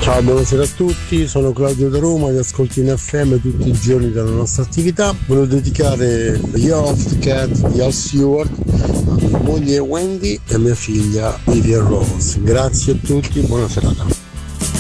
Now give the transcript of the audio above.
Ciao, buonasera a tutti, sono Claudio da Roma, vi ascolto in FM tutti i giorni della nostra attività. Volevo dedicare Year of the Cat di Al Stewart a mia moglie Wendy e a mia figlia Vivian Rose. Grazie a tutti, buona serata.